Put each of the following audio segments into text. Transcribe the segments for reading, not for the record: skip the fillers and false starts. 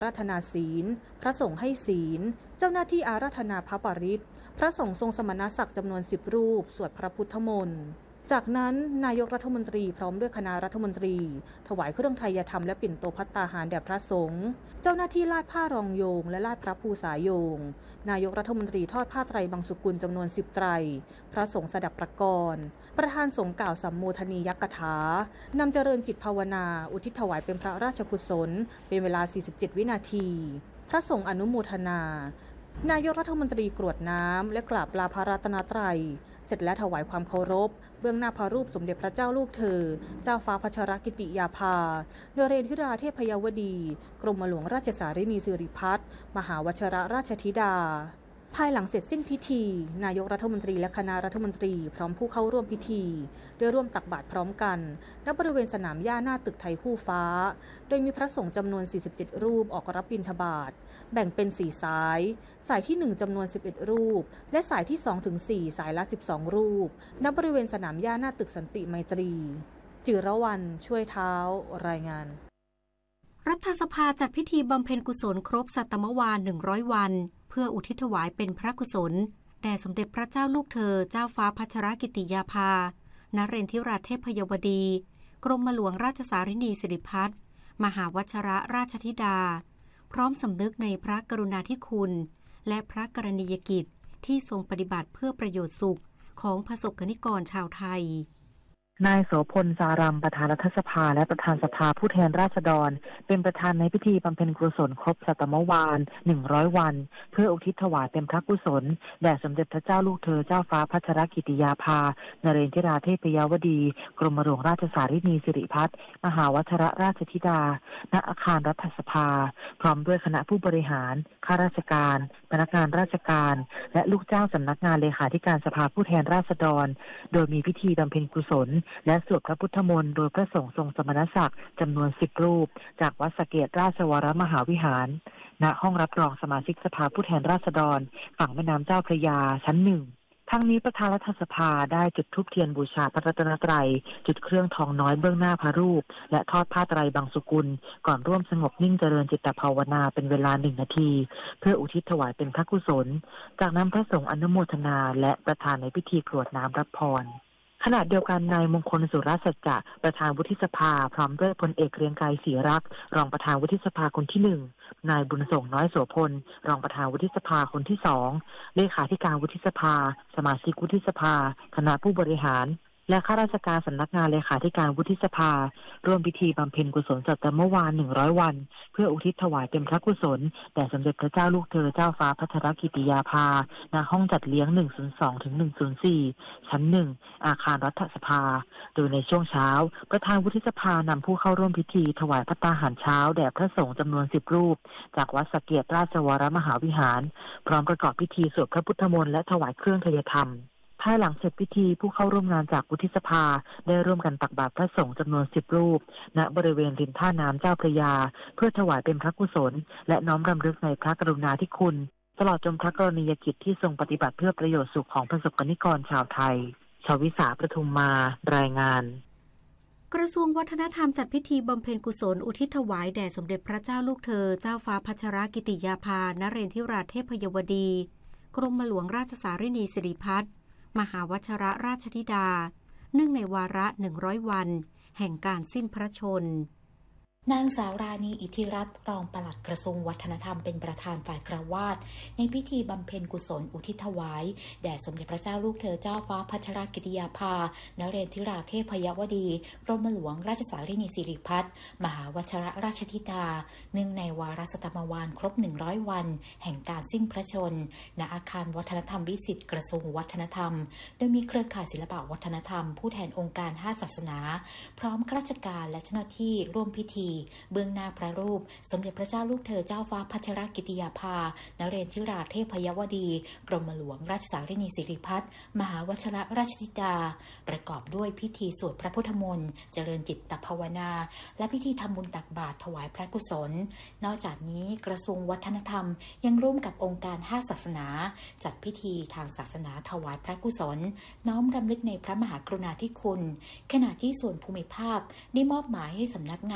อาราธนาศีลพระสงฆ์ให้ศีลเจ้าหน้าที่อาราธนาพระปริตรพระสงฆ์ทรงสมณศักดิ์จำนวน10 รูปสวดพระพุทธมนต์จากนั้นนายกรัฐมนตรีพร้อมด้วยคณะรัฐมนตรีถวายเครื่องไทยธรรมและปิ่นโตภัตตาหารแด่พระสงฆ์เจ้าหน้าที่ลาดผ้ารองโยงและลาดพระภูษาโยงนายกรัฐมนตรีทอดผ้าไตรบางสุกุลจำนวน10 ไตรพระสงฆ์สดับประกรณ์ประธานสงฆ์กล่าวสัมโมทนียักถานำเจริญจิตภาวนาอุทิศถวายเป็นพระราชกุศลเป็นเวลา47 วินาทีพระสงฆ์อนุโมทนานายกรัฐมนตรีกรวดน้ำและกราบลาพระรัตนตรัยเสร็จและถวายความเคารพเบื้องหน้าพระรูปสมเด็จพระเจ้าลูกเธอเจ้าฟ้าพัชรกิติยาภานเรนทิราเทพยวดีกรมหลวงราชสารินีสิริพัฒน์มหาวชิรราชธิดาภายหลังเสร็จสิ้นพิธีนายกรัฐมนตรีและคณะรัฐมนตรีพร้อมผู้เข้าร่วมพิธีได้ร่วมตักบาตรพร้อมกันณบริเวณสนามหญ้าหน้าตึกไทยคู่ฟ้าโดยมีพระสงฆ์จำนวน47 รูปออกรับบิณฑบาตแบ่งเป็น4 สายที่1จำนวน11 รูปและสายที่2ถึง4สายละ12 รูปณบริเวณสนามหญ้าหน้าตึกสันติไมตรีจิรวรรณช่วยเท้ารายงานรัฐสภาจัดพิธีบำเพ็ญกุศลครบสัตตมวาล100 วันเพื่ออุทิศถวายเป็นพระกุศลแด่สมเด็จพระเจ้าลูกเธอเจ้าฟ้าพัชรกิติยาภานเรนทิราเทพยวดีกรมหลวงราชสารินีสิริพัฒน์มหาวชิรราชธิดาพร้อมสำนึกในพระกรุณาธิคุณและพระกรณียกิจที่ทรงปฏิบัติเพื่อประโยชน์สุขของประสบกนิกรชาวไทยนายโสพลสารัมประธานรัฐสภาและประธานสภาผู้แทนราษฎรเป็นประธานในพิธีบำเพ็ญกุศลครบสัตตมวาล100 วันเพื่ออุทิศถวายเป็นพระกุศลแด่สมเด็จพระเจ้าลูกเธอเจ้าฟ้าพัชรกิติยาภานเรนทิราเทพยวดีกรมหลวงราชสารินีสิริพัฒน์มหาวชิรราชธิดาณอาคารรัฐสภาพร้อมด้วยคณะผู้บริหารข้าราชการพนักงานราชการและลูกจ้างสำนักงานเลขาธิการสภาผู้แทนราษฎรโดยมีพิธีบำเพ็ญกุศลและสวดพระพุทธมนต์โดยพระสงฆ์ทรงสมณศักดิ์จำนวน10 รูปจากวัดสะเกษราชวรมหาวิหารณห้องรับรองสมาชิกสภาผู้แทนราษฎรฝั่งแม่น้ำเจ้าพระยาชั้น 1ทั้งนี้ประธานรัฐสภาได้จุดธูปเทียนบูชาพระรัตนตรัยจุดเครื่องทองน้อยเบื้องหน้าพระรูปและทอดผ้าไตรบางสุกุลก่อนร่วมสงบนิ่งเจริญจิตภาวนาเป็นเวลา1 นาทีเพื่ออุทิศถวายเป็นพระกุศลจากนั้นพระสงฆ์อนุโมทนาและประธานในพิธีกรวดน้ำรับพรขณะเดียวกันนายมงคลสุรสัจจะประธานวุฒิสภาพร้อมด้วยพลเอกเกรียงไกรศรีรักษ์รองประธานวุฒิสภาคนที่1นายบุญส่งน้อยโสพลรองประธานวุฒิสภาคนที่2เลขาธิการวุฒิสภาสมาชิกวุฒิสภาคณะผู้บริหารและข้าราชการสำนักงานเลขาธิการวุฒิสภาร่วมพิธีบำเพ็ญกุศลสัตตมวาล100 วันเพื่ออุทิศถวายเป็นพระกุศลแด่สมเด็จพระเจ้าลูกเธอเจ้าฟ้าพัชรกิติยาภาณห้องจัดเลี้ยง102ถึง104ชั้น1อาคารรัฐสภาโดยในช่วงเช้าประธานวุฒิสภานำผู้เข้าร่วมพิธีถวายภัตตาหารเช้าแด่พระสงฆ์จำนวน10 รูปจากวัดสะเกษราชวรมหาวิหารพร้อมประกอบพิธีสวดพระพุทธมนต์และถวายเครื่องไทยธรรมภายหลังเสร็จพิธีผู้เข้าร่วมงานจากวุฒิสภาได้ร่วมกันตักบาตรพระสงฆ์จำนวน10 รูปณบริเวณริมท่าน้ำเจ้าพระยาเพื่อถวายเป็นพระกุศลและน้อมรำลึกในพระกรุณาธิคุณตลอดจนพระกรณียกิจที่ทรงปฏิบัติเพื่อประโยชน์สุขของประสบกนิกรชาวไทยชวิสาประทุมมารายงานกระทรวงวัฒนธรรมจัดพิธีบำเพ็ญกุศลอุทิศถวายแด่สมเด็จพระเจ้าลูกเธอเจ้าฟ้าพัชรกิติยาภานเรนทิราเทพยวดีกรมหลวงราชสารินีสิริพัฒน์มหาวชิรราชธิดาเนื่องในวาระ100 วันแห่งการสิ้นพระชนม์นางสาวราณีอิทธิรัตน์รองปลัดกระทรวงวัฒนธรรมเป็นประธานฝ่ายคฤหัสถ์ในพิธีบำเพ็ญกุศลอุทิศถวายแด่สมเด็จพระเจ้าลูกเธอเจ้าฟ้าพัชรกิติยาภานเรนทิราเทพยวดีกรมหลวงราชสารินีสิริพัฒน์มหาวชิรราชธิดาเนื่องในวาระสัตตมวาลครบ100 วันแห่งการสิ้นพระชนม์ณอาคารวัฒนธรรมวิสิตกระทรวงวัฒนธรรมโดยมีเครือข่ายศิลปวัฒนธรรมผู้แทนองค์การ5 ศาสนาพร้อมข้าราชการและเจ้าหน้าที่ร่วมพิธีเบื้องหน้าพระรูปสมเด็จพระเจ้าลูกเธอเจ้าฟ้าพัชรกิติยาภานเรนทิราเทพยวดีกรมหลวงราชสารินีสิริพัฒน์มหาวชิรราชธิดาประกอบด้วยพิธีสวดพระพุทธมนต์เจริญจิตภาวนาและพิธีทำบุญตักบาตรถวายพระกุศลนอกจากนี้กระทรวงวัฒนธรรมยังร่วมกับองค์การ5 ศาสนาจัดพิธีทางศาสนาถวายพระกุศลน้อมรำลึกในพระมหากรุณาธิคุณขณะที่ส่วนภูมิภาคได้มอบหมายให้สำนักงานวัฒน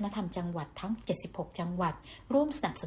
ธรรมจังหวัดทั้ง 76 จังหวัดร่วมสนับสนุน